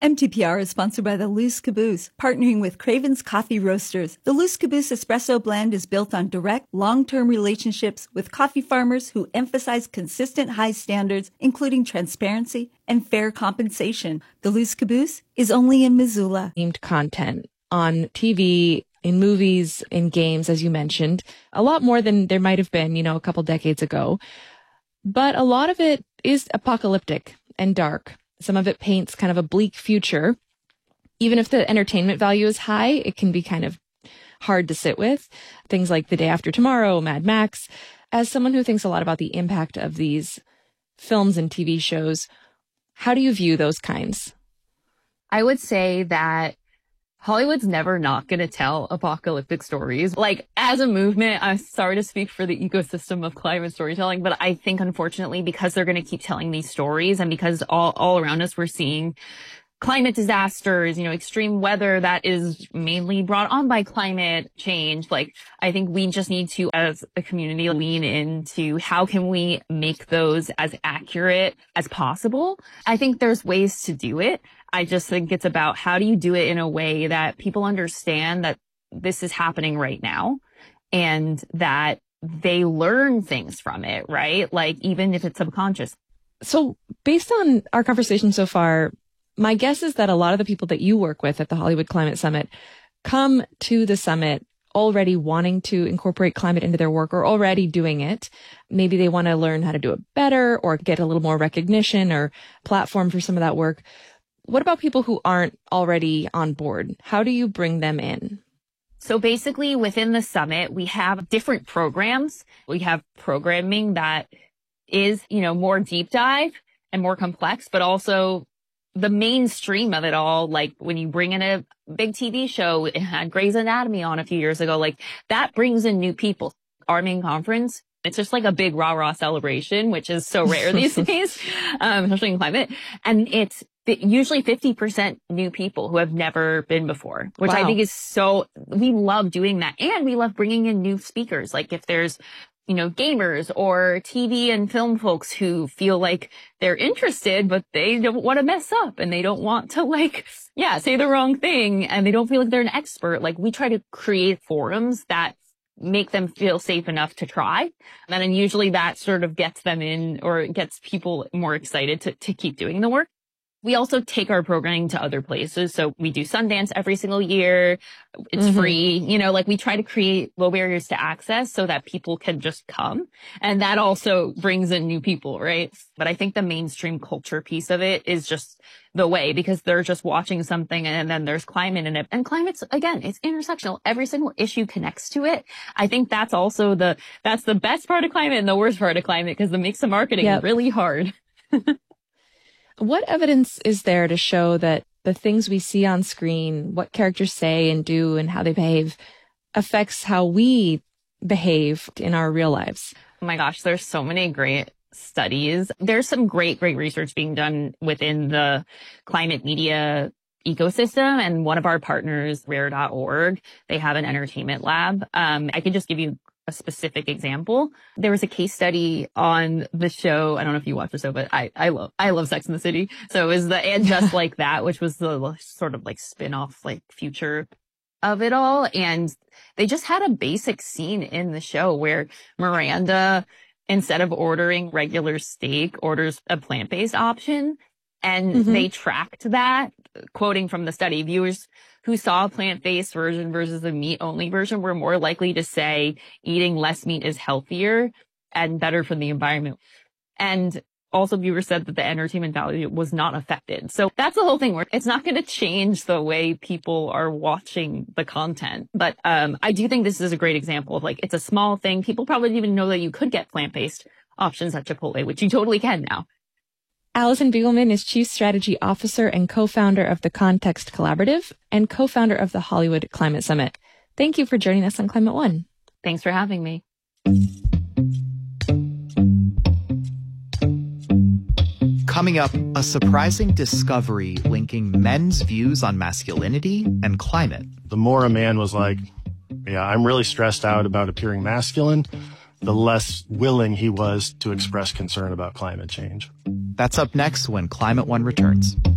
MTPR is sponsored by the Loose Caboose, partnering with Craven's Coffee Roasters. The Loose Caboose Espresso Blend is built on direct, long-term relationships with coffee farmers who emphasize consistent high standards, including transparency and fair compensation. The Loose Caboose is only in Missoula. Themed content on TV, in movies, in games, as you mentioned, a lot more than there might have been, a couple decades ago. But a lot of it is apocalyptic and dark. Some of it paints kind of a bleak future. Even if the entertainment value is high, it can be kind of hard to sit with. Things like The Day After Tomorrow, Mad Max. As someone who thinks a lot about the impact of these films and TV shows, how do you view those kinds? I would say that Hollywood's never not going to tell apocalyptic stories. Like, as a movement, I'm sorry to speak for the ecosystem of climate storytelling, but I think, unfortunately, because they're going to keep telling these stories and because all around us we're seeing climate disasters, extreme weather that is mainly brought on by climate change. Like, I think we just need to, as a community, lean into how can we make those as accurate as possible. I think there's ways to do it. I just think it's about how do you do it in a way that people understand that this is happening right now and that they learn things from it, right? Like, even if it's subconscious. So based on our conversation so far, my guess is that a lot of the people that you work with at the Hollywood Climate Summit come to the summit already wanting to incorporate climate into their work or already doing it. Maybe they want to learn how to do it better or get a little more recognition or platform for some of that work. What about people who aren't already on board? How do you bring them in? So basically within the summit, we have different programs. We have programming that is, more deep dive and more complex, but also the mainstream of it all. Like when you bring in a big TV show, it had Grey's Anatomy on a few years ago, like that brings in new people. Our main conference, it's just like a big rah-rah celebration, which is so rare these days, especially in climate. And it's usually 50% new people who have never been before, which I think is we love doing that. And we love bringing in new speakers. Like if there's, gamers or TV and film folks who feel like they're interested, but they don't want to mess up and they don't want to say the wrong thing and they don't feel like they're an expert. Like we try to create forums that make them feel safe enough to try. And then usually that sort of gets them in or gets people more excited to keep doing the work. We also take our programming to other places. So we do Sundance every single year. It's free. We try to create low barriers to access so that people can just come. And that also brings in new people, right? But I think the mainstream culture piece of it is just the way, because they're just watching something and then there's climate in it. And climate's, again, it's intersectional. Every single issue connects to it. I think that's also that's the best part of climate and the worst part of climate, because it makes the marketing really hard. What evidence is there to show that the things we see on screen, what characters say and do and how they behave, affects how we behave in our real lives? Oh my gosh, there's so many great studies. There's some great research being done within the climate media ecosystem. And one of our partners, rare.org, they have an entertainment lab. I can just give you a specific example. There was a case study on the show. I don't know if you watch the show, but I love Sex and the City. So it was the And Just Like That, which was the sort of spin-off future of it all. And they just had a basic scene in the show where Miranda, instead of ordering regular steak, orders a plant-based option. And they tracked that, quoting from the study, viewers who saw a plant-based version versus a meat-only version were more likely to say eating less meat is healthier and better for the environment. And also viewers said that the entertainment value was not affected. So that's the whole thing where it's not going to change the way people are watching the content. But I do think this is a great example of it's a small thing. People probably didn't even know that you could get plant-based options at Chipotle, which you totally can now. Alison Biegelman is Chief Strategy Officer and co-founder of the Context Collaborative and co-founder of the Hollywood Climate Summit. Thank you for joining us on Climate One. Thanks for having me. Coming up, a surprising discovery linking men's views on masculinity and climate. The more a man was like, yeah, I'm really stressed out about appearing masculine, the less willing he was to express concern about climate change. That's up next when Climate One returns.